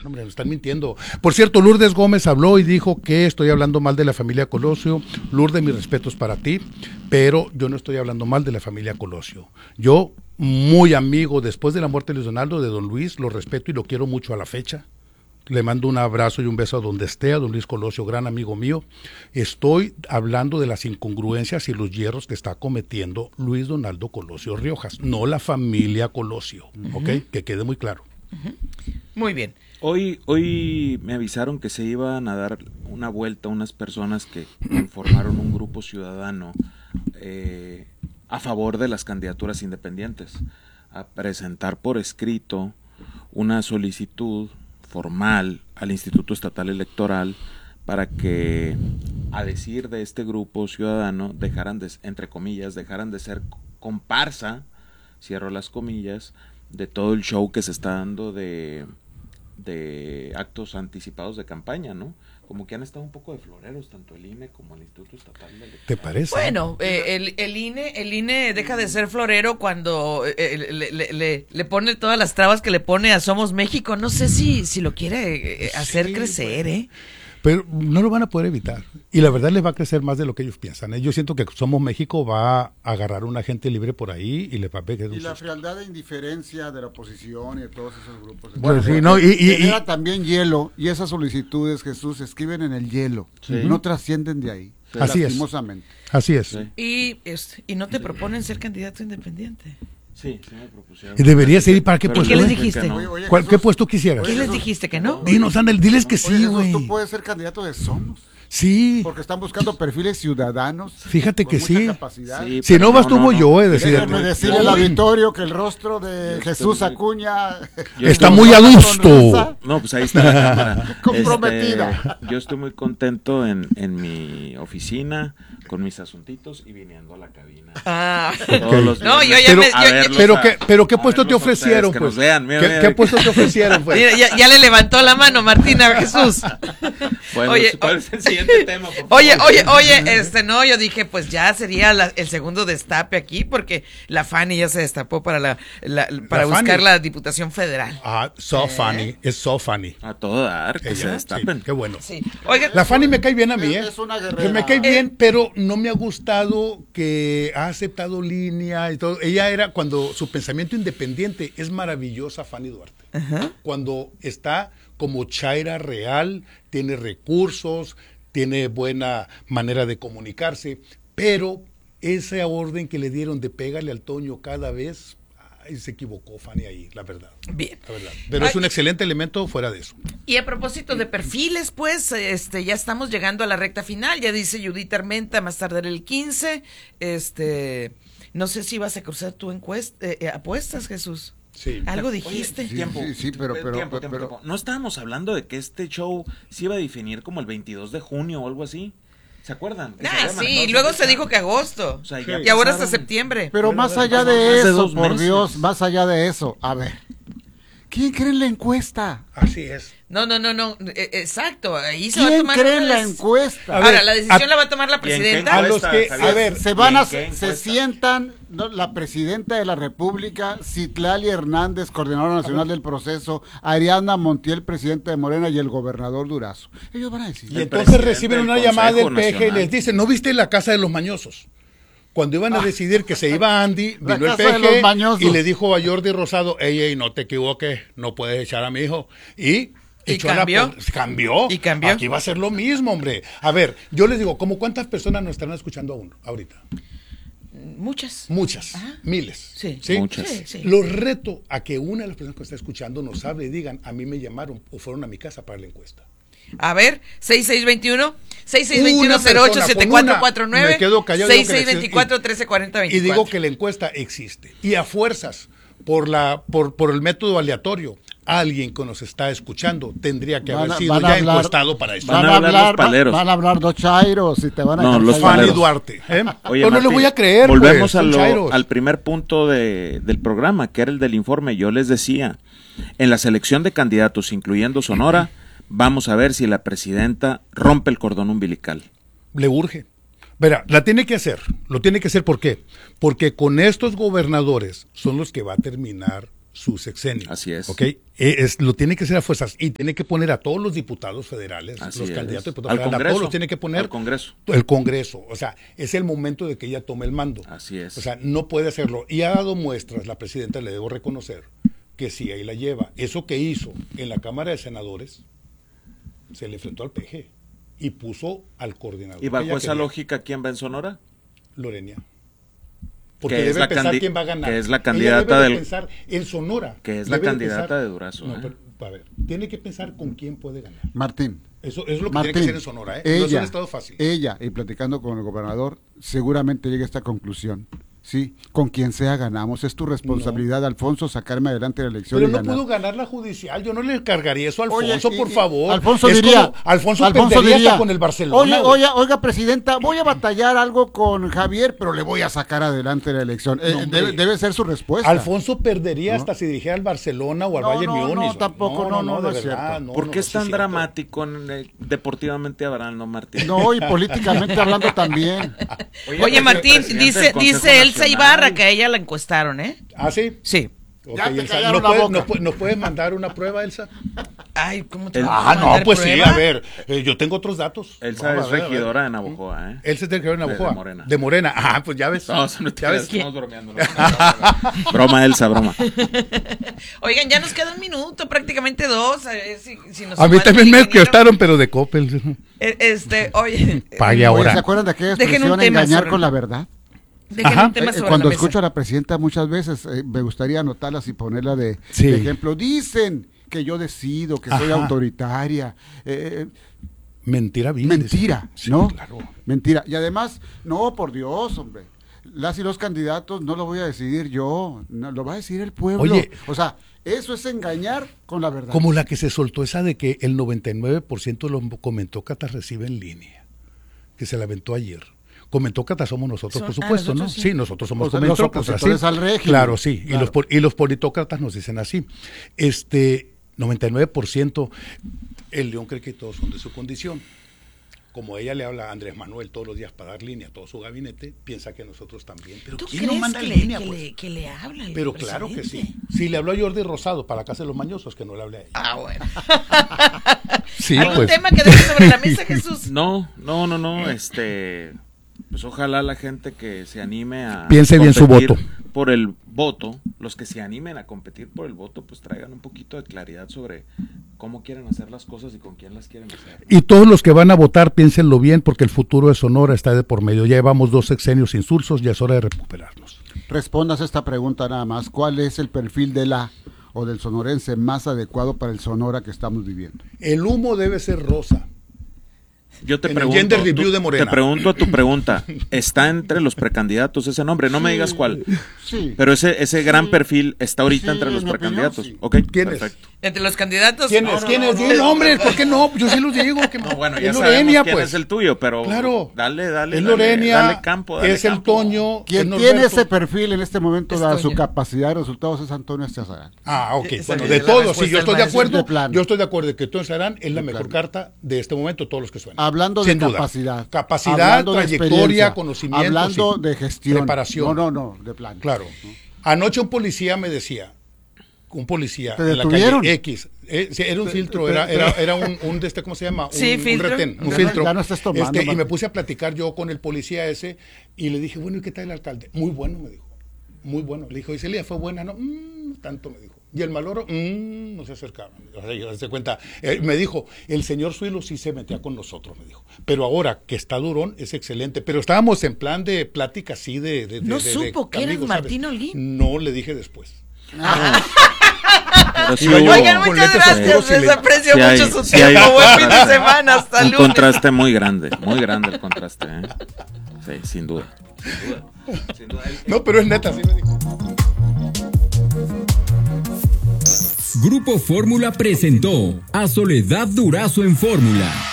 hombre, me están mintiendo. Por cierto, Lourdes Gómez habló y dijo que estoy hablando mal de la familia Colosio. Lourdes, mis respetos para ti, pero yo no estoy hablando mal de la familia Colosio. Yo, muy amigo, después de la muerte de Luis Donaldo, de don Luis, lo respeto y lo quiero mucho a la fecha. Le mando un abrazo y un beso a donde esté, a don Luis Colosio, gran amigo mío. Estoy hablando de las incongruencias y los hierros que está cometiendo Luis Donaldo Colosio Riojas, no la familia Colosio, ¿ok? Que quede muy claro. Muy bien. Hoy me avisaron que se iban a dar una vuelta unas personas que formaron un grupo ciudadano a favor de las candidaturas independientes, a presentar por escrito una solicitud formal al Instituto Estatal Electoral para que, a decir de este grupo ciudadano, dejaran de, entre comillas, dejaran de ser comparsa, cierro las comillas, de todo el show que se está dando de actos anticipados de campaña, ¿no? Como que han estado un poco de floreros, tanto el INE como el Instituto Estatal Electoral. ¿Te parece? Bueno, el INE deja de ser florero cuando le pone todas las trabas que le pone a Somos México. No sé si lo quiere hacer crecer, ¿eh? Pero no lo van a poder evitar. Y la verdad les va a crecer más de lo que ellos piensan, ¿eh? Yo siento que Somos México va a agarrar una gente libre por ahí y les va a pegar. Y la frialdad e indiferencia de la oposición y de todos esos grupos. Bueno, sí, no, genera también hielo, y esas solicitudes, Jesús, se escriben en el hielo. Sí. No trascienden de ahí. Sí. Así lastimosamente. Así es. Sí. Y no te proponen ser candidato independiente. Sí, sí me propusieron. Y debería ser, ¿y para qué puesto? ¿Qué les dijiste? No. Oye, ¿Qué puesto quisieras? ¿Qué les dijiste que no? Dinos, ándale, diles que sí, güey. Tú puedes ser candidato de Somos. Sí. Porque están buscando perfiles ciudadanos. Fíjate que con mucha sí. capacidad. Sí, Si no vas tú, voy yo, Déjame decirle al auditorio que el rostro de Jesús Acuña está muy adusto. No, pues ahí está la cámara. Comprometida. Yo estoy muy contento en mi oficina, con mis asuntitos y viniendo a la cabina. Ah. Todos los No, yo viernes ya a me... verlos pero ¿qué puesto te verlos a ustedes, ofrecieron, que pues? nos vean, mira. ¿Qué puesto te ofrecieron, pues? Mira, ya le levantó la mano Martina a Jesús. Bueno, Oye, ¿cuál es el siguiente tema? Por favor? Oye, no, yo dije, pues ya sería el segundo destape aquí, porque la Fanny ya se destapó para buscar Fanny. la Diputación Federal. Ah, so funny, es so funny. A todo dar, que se Ella, destapen. sí, qué bueno. Sí. Oigan, La Fanny me cae bien a mí, ¿eh? Es una Que guerrera. me cae bien, pero no me ha gustado que ha aceptado línea y todo. Ella era, cuando su pensamiento independiente, es maravillosa Fanny Duarte. ajá. Cuando está como chaira real, tiene recursos, tiene buena manera de comunicarse, pero esa orden que le dieron de pégale al Toño cada vez, se equivocó Fanny ahí, la verdad. Bien. La verdad. Pero es un excelente elemento fuera de eso. Y a propósito de perfiles, pues, ya estamos llegando a la recta final. Ya dice Judith Armenta, más tarde el 15. No sé si vas a cruzar tu apuestas, Jesús. Sí. Algo Oye, dijiste. tiempo. Sí, pero Tiempo. ¿No estábamos hablando de que este show se iba a definir como el 22 de junio o algo así? ¿Se acuerdan? Que se había manejado Sí, esa luego fecha. se dijo que agosto. O sea, ya Y ahora hasta pasaron- septiembre. Pero Bueno, más allá más de de eso, 2 por meses. Dios, más allá de eso, a ver, ¿quién cree en la encuesta? Así es. No, exacto. Ahí se va a ¿Quién tomar cree en una la encuesta? A Ahora, ver, la decisión la va a tomar la ¿Y en qué presidenta. A los encuesta, que, Javier? a ver, Se van ¿Y a, en qué se encuesta? sientan, ¿no?, la presidenta de la República, Citlali Hernández, coordinadora nacional del proceso, Ariadna Montiel, presidenta de Morena, y el gobernador Durazo. Ellos van a decir. y el entonces presidente reciben del una llamada del Consejo PG y Nacional. les dicen, ¿no viste la casa de los mañosos? Cuando iban a decidir que se iba Andy, La vino el casa de los PG mañosos. y le dijo a Jordi Rosado, ey, no te equivoques, no puedes echar a mi hijo. Y echó cambió. cambió. Y cambió. Aquí va a ser lo mismo, hombre. A ver, yo les digo, ¿cómo cuántas personas nos están escuchando aún ahorita? Muchas. Muchas, Ajá. miles. Sí. Muchas. Sí. Los reto a que una de las personas que está escuchando nos hable y digan, a mí me llamaron o fueron a mi casa para la encuesta. A ver, 6621 Una persona, 6621-087449, me quedo callado, 6624-1340-24. Y digo que la encuesta existe. Y a fuerzas, por el método aleatorio, alguien que nos está escuchando tendría que haber sido ya encuestado para eso. Van a hablar los paleros. Van a hablar dos chairos y te van a No, dejar los callar. Fanny paleros. Duarte. Oye, Yo no le Martín, voy a creer. volvemos pues, son chairos. al primer punto del programa, que era el del informe. Yo les decía, en la selección de candidatos, incluyendo Sonora, vamos a ver si la presidenta rompe el cordón umbilical. Le urge. Verá, la tiene que hacer. Lo tiene que hacer, ¿por qué? Porque con estos gobernadores son los que va a terminar su sexenio. Así es. ¿Ok? Lo tiene que hacer a fuerzas y tiene que poner a todos los diputados federales, Así los es. candidatos a diputados Al federales, a Congreso. todos los tiene que poner Al Congreso. el Congreso. O sea, es el momento de que ella tome el mando. Así es. O sea, no puede hacerlo. Y ha dado muestras, la presidenta, le debo reconocer, que sí, ahí la lleva. Eso que hizo en la Cámara de Senadores, se le enfrentó al PG y puso al coordinador. ¿Y que bajo ella esa quería, lógica quién va en Sonora? Lorena. Porque Que es debe la pensar quién va a ganar. que es la Ella candidata debe de del- pensar en Sonora. que es la Debe de candidata pensar- de Durazo, No, ¿eh? pero, a ver, tiene que pensar con quién puede ganar. Martín. Eso es lo que Martín, tiene que hacer en Sonora, ¿eh? No es un estado fácil. Ella, y platicando con el gobernador, seguramente llega a esta conclusión. Sí, con quien sea ganamos. Es tu responsabilidad, Alfonso, sacarme adelante la elección Pero y no ganar. pudo ganar la judicial. Yo no le cargaría eso a Oye, Alfonso, por favor. Alfonso Es diría, como- Alfonso perdería hasta con el Barcelona. güey. Oiga, presidenta, voy a batallar algo con Javier, pero le voy a sacar adelante la elección. No, hombre. Debe ser su respuesta. Alfonso perdería ¿No? hasta si dirigiera al Barcelona o al No, Bayern no, Múnich. no, tampoco, no, de es verdad, cierto. no, ¿Por qué no, es sí tan cierto. dramático deportivamente hablando, Martín? No, y políticamente hablando también. Oye, pues, Martín, el presidente del Consejo dice Elsa Nacional. Ibarra que a ella la encuestaron, ¿eh? ¿Ah, sí? Sí. Ok, Ya te Elsa, callaron ¿nos la puedes- boca. ¿nos puedes mandar una prueba, Elsa? Ay, ¿cómo te El- va a No, mandar pues sí, prueba? a ver, yo tengo otros datos. Elsa Vamos es a ver, a ver. regidora de Navojoa, ¿eh? Elsa es de De Navojoa. Morena. De Morena. Ah, pues ya ves. No, eso no ya ves. estamos bromeando. ¿no? Broma, Elsa, broma. Oigan, ya nos queda un minuto, prácticamente dos. A ver si nos A mí manda también el me ingeniero. encuestaron, pero de Coppel. Oye. Pague Oye, ahora. ¿se acuerdan de aquella Dejen un expresión tema engañar sobre- con la verdad? Dejen Ajá. un tema sobre Cuando la mesa. escucho a la presidenta muchas veces, me gustaría anotarlas y ponerla de Sí. ejemplo. Dicen que yo decido, que soy Ajá. autoritaria. Mentira bien. Mentira, Sí, ¿no? claro. Mentira. Y además, no, por Dios, hombre. Las y los candidatos no lo voy a decidir yo, no, lo va a decidir el pueblo. Oye. O sea, eso es engañar con la verdad. Como la que se soltó esa de que el 99% de los comentócratas recibe en línea, que se la aventó ayer. Comentócratas somos nosotros, por supuesto, ¿no? nosotros sí. Sí, nosotros somos O sea, los comentócratas. opositores sí. al régimen. Claro, sí. Claro. Y los politócratas nos dicen así. 99%, el León cree que todos son de su condición. Como ella le habla a Andrés Manuel todos los días para dar línea a todo su gabinete, piensa que nosotros también. Pero ¿Tú ¿quién no crees manda que, línea, le, que, pues? le, que le habla el Pero claro que presidente? sí. Si le habló a Jordi Rosado para la Casa de los Mañosos, que no le hable a ella. Ah, bueno. Sí, ¿Algún pues. tema que dejes sobre la mesa, Jesús? No, pues ojalá la gente que se anime a Piense bien su competir voto. por el voto, los que se animen a competir por el voto, pues traigan un poquito de claridad sobre cómo quieren hacer las cosas y con quién las quieren hacer. Y todos los que van a votar, piénsenlo bien, porque el futuro de Sonora está de por medio. Ya llevamos 2 sexenios insulsos, ya es hora de recuperarnos. Respondas esta pregunta nada más. ¿Cuál es el perfil de la o del sonorense más adecuado para el Sonora que estamos viviendo? El humo debe ser rosa. Yo te En el pregunto, Gender Review de Morena. te pregunto a tu pregunta, ¿está entre los precandidatos ese nombre? No me digas cuál, Sí. pero ese gran perfil está ahorita Sí, entre los en mi opinión, precandidatos. sí. Ok, ¿Quién es? perfecto. Entre los candidatos. ¿Quién es? ¿Quién es? no, Di nombres, ¿por qué no? Yo sí los digo. Que No, bueno, ya es sabemos Lorenia, quién pues. es el tuyo, pero Claro. dale, Es Lorenia, dale campo, dale es el campo. Toño. Quien es tiene Norberto. ese perfil en este momento, Es dada su Toño. capacidad de resultados, es Antonio Estiazarán. Ah, ok. Esa Bueno, es de la todos, sí, respuesta yo estoy del de maestro. acuerdo. De plano. Yo estoy de acuerdo que Toño Sarán es la De mejor plano. carta de este momento, todos los que suenan. Hablando de Sin duda. capacidad. Capacidad, hablando de trayectoria, experiencia, conocimiento. hablando sí. de gestión. Preparación. No, de plano. Claro. Anoche un policía me decía, un policía ¿Te en la detuvieron? calle X, sí, era un filtro, era un de este, ¿cómo se llama? Sí, un filtro. retén, un Ya no- filtro. ya no estás tomando, y me Martín. puse a platicar yo con el policía ese y le dije, bueno, ¿y qué tal el alcalde? Muy bueno, me dijo. Muy bueno. Le dijo, ¿y Celia fue buena? No, tanto me dijo. Y el maloro, no se acercaba. O sea, yo se cuenta. Me dijo, el señor Suilo sí se metía con nosotros, me dijo. Pero ahora que está durón, es excelente. Pero estábamos en plan de plática así de No supo que eras amigos, Martín ¿sabes? Holguín. No, le dije después. Pero sí Iba yo hubo Oigan, con muchas lentes gracias. oscuros y Les aprecio Sí hay- mucho su sí hay- tiempo. Buen fin de semana. Hasta un lunes. contraste muy grande el contraste, ¿eh? Sí, sin duda. Sin duda. No, pero es neta, sí me dijo. Grupo Fórmula presentó a Soledad Durazo en Fórmula.